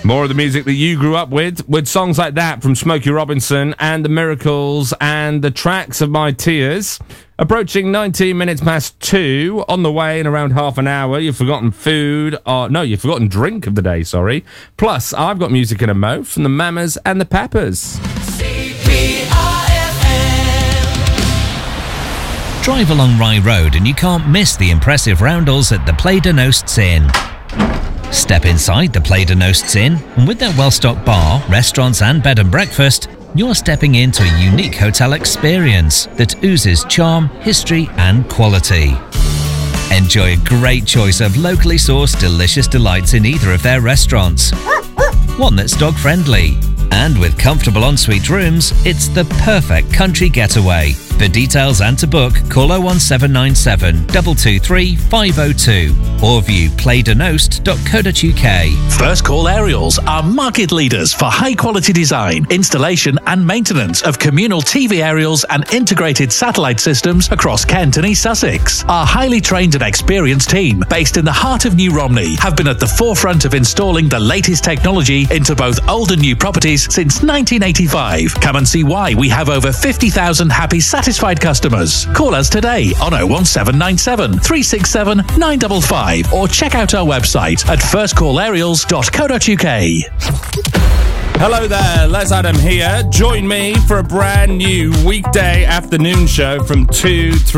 More of the music that you grew up with songs like that from Smokey Robinson and The Miracles and The Tracks of My Tears. Approaching 19 minutes past 2, on the way in around half an hour. You've forgotten you've forgotten drink of the day, sorry. Plus, I've got music in a mo from the Mamas and the Papas. Drive along Rye Road and you can't miss the impressive roundels at the Play de Nosts Inn. Step inside the Play de Nosts Inn, and with their well-stocked bar, restaurants and bed and breakfast, you're stepping into a unique hotel experience that oozes charm, history and quality. Enjoy a great choice of locally sourced delicious delights in either of their restaurants. One that's dog-friendly. And with comfortable ensuite rooms, it's the perfect country getaway. For details and to book, call 01797 223 502 or view playdenost.co.uk. First Call Aerials are market leaders for high-quality design, installation and maintenance of communal TV aerials and integrated satellite systems across Kent and East Sussex. Our highly trained and experienced team, based in the heart of New Romney, have been at the forefront of installing the latest technology into both old and new properties since 1985. Come and see why we have over 50,000 happy, satisfied customers. Call us today on 01797 367 955 or check out our website at firstcallaerials.co.uk. Hello there, Les Adam here. Join me for a brand new weekday afternoon show from 2, 3